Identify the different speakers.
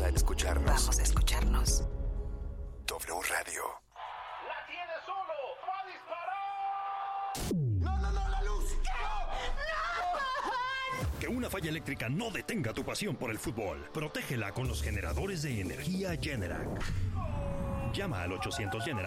Speaker 1: Vamos a escucharnos.
Speaker 2: Vamos a escucharnos.
Speaker 1: W Radio.
Speaker 3: ¡La tiene solo! ¡Va a disparar!
Speaker 4: ¡No, la luz!
Speaker 5: ¡No! Que una falla eléctrica no detenga tu pasión por el fútbol. Protégela con los generadores de energía Generac. Llama al 800 Generac